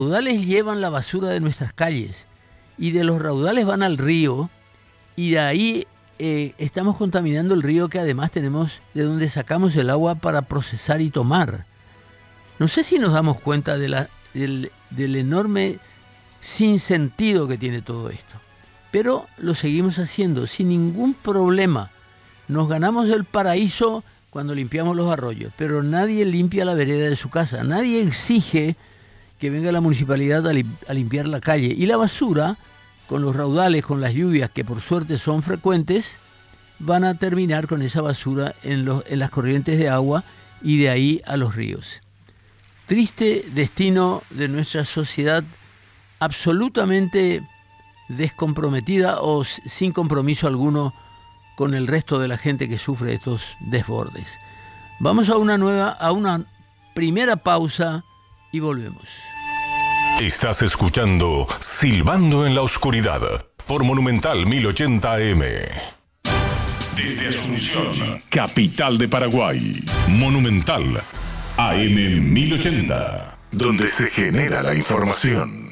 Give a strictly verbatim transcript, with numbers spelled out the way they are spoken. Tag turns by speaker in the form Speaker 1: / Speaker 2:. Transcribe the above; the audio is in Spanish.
Speaker 1: raudales llevan la basura de nuestras calles y de los raudales van al río y de ahí eh, estamos contaminando el río que además tenemos de donde sacamos el agua para procesar y tomar. No sé si nos damos cuenta de la, del, del enorme sinsentido que tiene todo esto, pero lo seguimos haciendo sin ningún problema. Nos ganamos el paraíso cuando limpiamos los arroyos, pero nadie limpia la vereda de su casa, nadie exige que venga la municipalidad a, lim- a limpiar la calle. Y la basura, con los raudales, con las lluvias, que por suerte son frecuentes, van a terminar con esa basura en, los, en las corrientes de agua y de ahí a los ríos. Triste destino de nuestra sociedad absolutamente descomprometida o s- sin compromiso alguno con el resto de la gente que sufre estos desbordes. Vamos a una nueva, a una primera pausa y volvemos.
Speaker 2: Estás escuchando Silbando en la Oscuridad por Monumental mil ochenta A M. Desde Asunción, capital de Paraguay. Monumental A M mil ochenta, donde se genera la información.